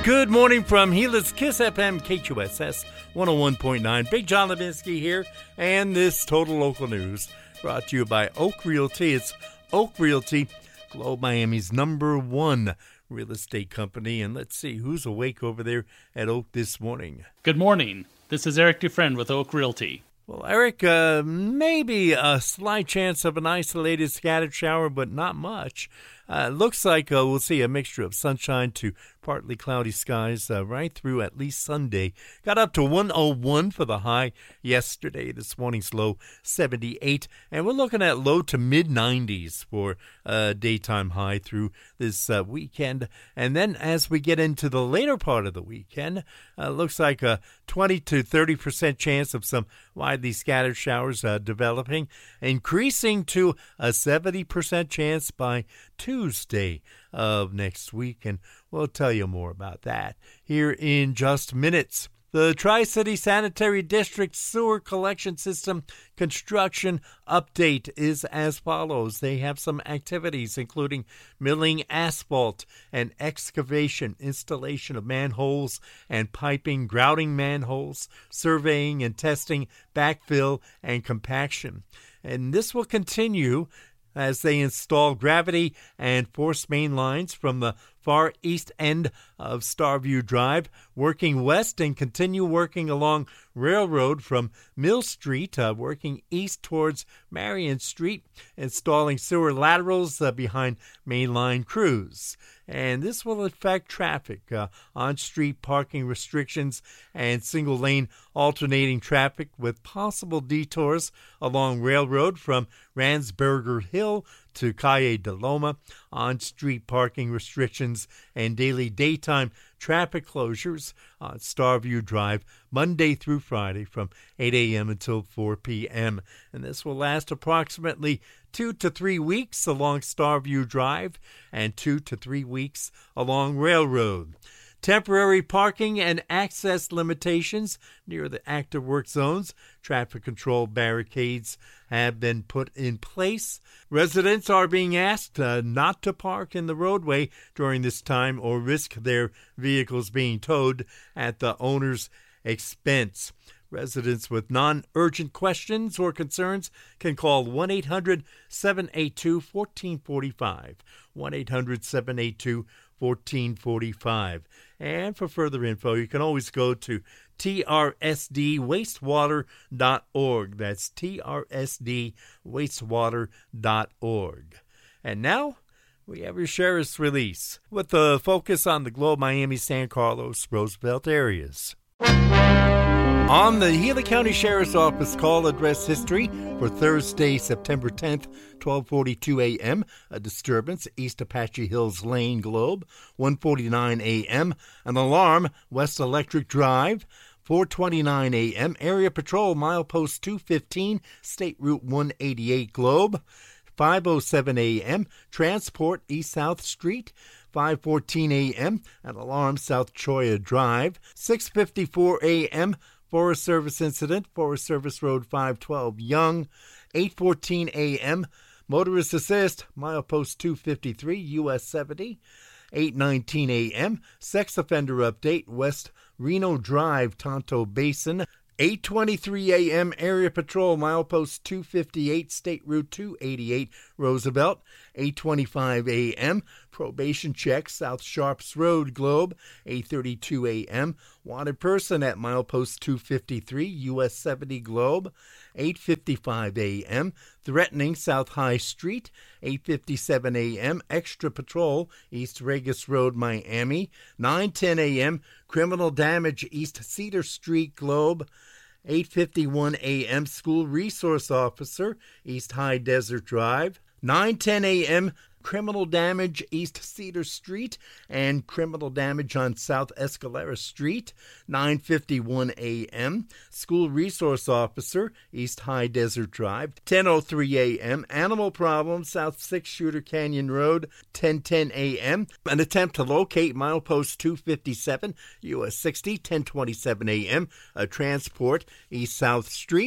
Good morning from Helix Kiss FM KQSS 101.9. Big John Levinsky here, and this Total Local News brought to you by Oak Realty. It's Oak Realty, Globe Miami's #1 real estate company. And let's see who's awake over there at Oak this morning. Good morning. This is Eric Dufresne with Oak Realty. Well, Eric, maybe a slight chance of an isolated scattered shower, but not much. Looks like we'll see a mixture of sunshine to partly cloudy skies right through at least Sunday. Got up to 101 for the high yesterday. This morning's low 78. And we're looking at low to mid-90s for daytime high through this weekend. And then as we get into the later part of the weekend, looks like a 20 to 30% chance of some widely scattered showers developing, increasing to a 70% chance by Tuesday of next week, and we'll tell you more about that here in just minutes. The Tri-City Sanitary District Sewer Collection System construction update is as follows. They have some activities including milling asphalt and excavation, installation of manholes and piping, grouting manholes, surveying and testing, backfill and compaction. And this will continue as they install gravity and force main lines from the far east end of Starview Drive, working west and continue working along Railroad from Mill Street, working east towards Marion Street, installing sewer laterals behind mainline crews. And this will affect traffic, on-street parking restrictions, and single-lane alternating traffic with possible detours along Railroad from Ransburger Hill to Calle de Loma, on-street parking restrictions, and daily daytime traffic closures on Starview Drive Monday through Friday from 8 a.m. until 4 p.m. And this will last approximately 2 to 3 weeks along Starview Drive and 2 to 3 weeks along Railroad. Temporary parking and access limitations near the active work zones. Traffic control barricades have been put in place. Residents are being asked not to park in the roadway during this time or risk their vehicles being towed at the owner's expense. Residents with non-urgent questions or concerns can call 1-800-782-1445, 1-800-782-1445. And for further info, you can always go to trsdwastewater.org. That's trsdwastewater.org. And now we have your sheriff's release with a focus on the Globe, Miami, San Carlos, Roosevelt areas. On the Gila County Sheriff's Office call address history for Thursday, September 10th, 12:42 a.m., a disturbance, East Apache Hills Lane, Globe, 1:49 a.m., an alarm, West Electric Drive, 4:29 a.m., area patrol, milepost 215, State Route 188, Globe, 5:07 a.m., transport, East-South Street, 5:14 a.m., an alarm, South Choya Drive, 6:54 a.m., Forest Service incident, Forest Service Road 512 Young, 8:14 a.m., motorist assist, milepost 253 US 70, 8:19 a.m., sex offender update, West Reno Drive, Tonto Basin, 8:23 a.m., area patrol, milepost 258, State Route 288, Roosevelt, 8:25 a.m., probation check, South Sharps Road, Globe, 8:32 a.m., wanted person at milepost 253, US 70, Globe, 8:55 a.m., threatening South High Street, 8:57 a.m., extra patrol, East Regis Road, Miami, 9:10 a.m., criminal damage, East Cedar Street, Globe, 8:51 a.m., school resource officer, East High Desert Drive, 9:10 a.m., criminal damage, East Cedar Street, and criminal damage on South Escalera Street, 9:51 a.m., school resource officer, East High Desert Drive, 10:03 a.m., animal problem, South 6 Shooter Canyon Road, 10:10 a.m., an attempt to locate milepost 257, US 60, 10:27 a.m., a transport, East South Street,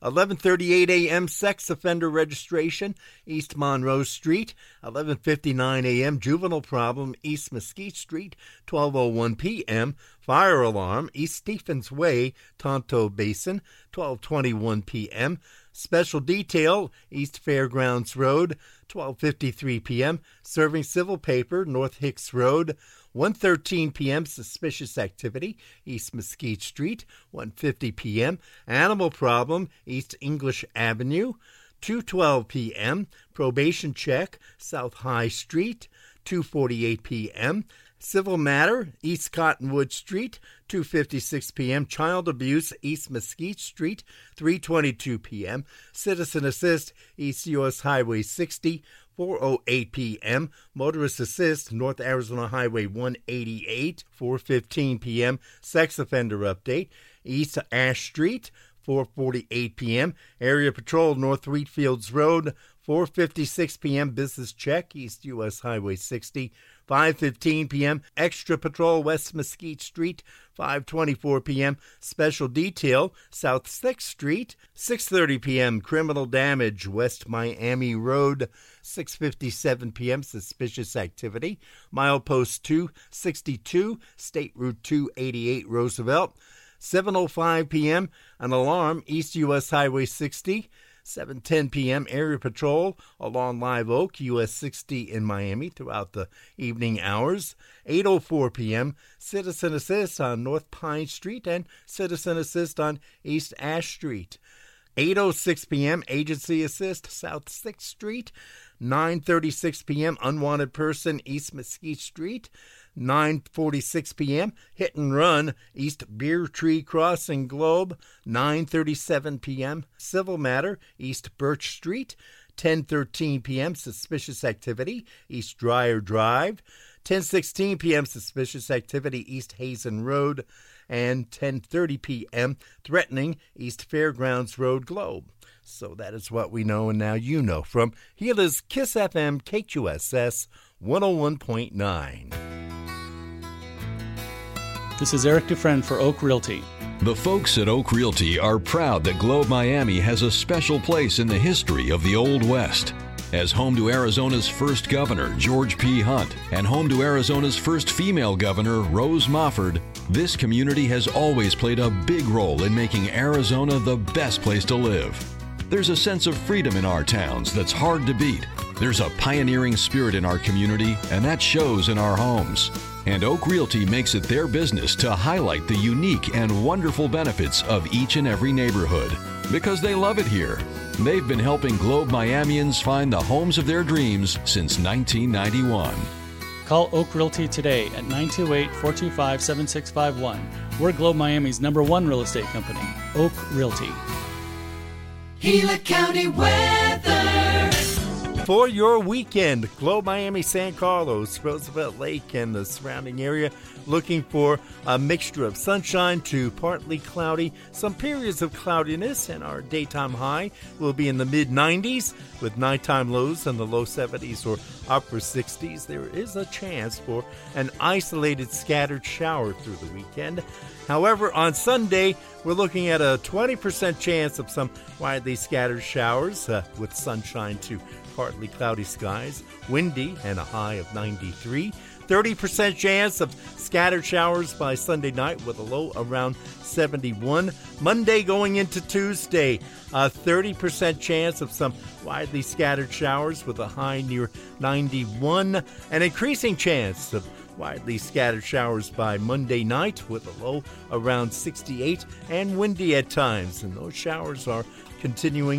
11:38 a.m. sex offender registration, East Monroe Street. 11:59 a.m. juvenile problem, East Mesquite Street. 12:01 p.m. fire alarm, East Stephens Way, Tonto Basin. 12:21 p.m. special detail, East Fairgrounds Road. 12:53 p.m. serving civil paper, North Hicks Road. 1:13 p.m. suspicious activity, East Mesquite Street. 1:50 p.m. animal problem, East English Avenue. 2:12 p.m. probation check, South High Street. 2:48 p.m. civil matter, East Cottonwood Street. 2:56 p.m. child abuse, East Mesquite Street. 3:22 p.m. citizen assist, East U.S. Highway 60. 4:08 p.m. motorist assist, North Arizona Highway 188. 4:15 p.m. sex offender update, East Ash Street. 4:48 p.m. area patrol, North Wheatfields Road. 4:56 p.m. business check, East U.S. Highway 60. 5:15 p.m. extra patrol, West Mesquite Street. 5:24 p.m. special detail, South 6th Street. 6:30 p.m. criminal damage, West Miami Road. 6:57 p.m. suspicious activity, milepost 262, State Route 288 Roosevelt. 7:05 p.m. an alarm, East U.S. Highway 60. 7:10 p.m. area patrol along Live Oak, U.S. 60 in Miami throughout the evening hours. 8:04 p.m. citizen assist on North Pine Street and citizen assist on East Ash Street. 8:06 p.m. agency assist, South 6th Street. 9:36 p.m. unwanted person, East Mesquite Street. 9:46 p.m. hit and run, East Beer Tree Crossing Globe. 9:37 p.m. civil matter, East Birch Street. 10:13 p.m. suspicious activity, East Dryer Drive. 10:16 p.m. suspicious activity, East Hazen Road. And 10:30 p.m. threatening, East Fairgrounds Road Globe. So that is what we know, and now you know. From Gila's Kiss FM KQSS 101.9. This is Eric Dufresne for Oak Realty. The folks at Oak Realty are proud that Globe Miami has a special place in the history of the Old West. As home to Arizona's first governor, George P. Hunt, and home to Arizona's first female governor, Rose Mofford, this community has always played a big role in making Arizona the best place to live. There's a sense of freedom in our towns that's hard to beat. There's a pioneering spirit in our community, and that shows in our homes. And Oak Realty makes it their business to highlight the unique and wonderful benefits of each and every neighborhood, because they love it here. They've been helping Globe Miamians find the homes of their dreams since 1991. Call Oak Realty today at 928-425-7651. We're Globe Miami's #1 real estate company, Oak Realty. Gila County weather. For your weekend, Globe Miami, San Carlos, Roosevelt Lake, and the surrounding area, looking for a mixture of sunshine to partly cloudy, some periods of cloudiness, and our daytime high will be in the mid-90s with nighttime lows in the low 70s or upper 60s. There is a chance for an isolated scattered shower through the weekend. However, on Sunday, we're looking at a 20% chance of some widely scattered showers with sunshine to partly cloudy skies, windy, and a high of 93. 30% chance of scattered showers by Sunday night with a low around 71. Monday going into Tuesday, a 30% chance of some widely scattered showers with a high near 91. An increasing chance of widely scattered showers by Monday night with a low around 68 and windy at times. And those showers are continuing